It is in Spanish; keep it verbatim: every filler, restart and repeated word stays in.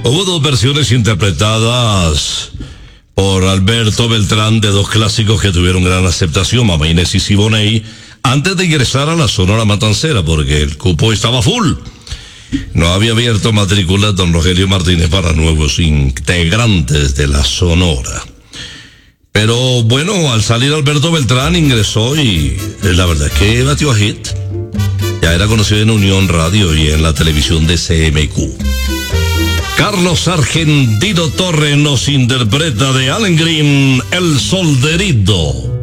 Hubo dos versiones interpretadas por Alberto Beltrán de dos clásicos que tuvieron gran aceptación, Mamá Inés y Siboney, antes de ingresar a la Sonora Matancera, porque el cupo estaba full. No había abierto matrícula don Rogelio Martínez para nuevos integrantes de la Sonora. Pero bueno, al salir Alberto Beltrán ingresó y la verdad es que batió a hit. Ya era conocido en Unión Radio y en la televisión de C M Q. Carlos Argentino Torres nos interpreta de Allen Green, El Solderito.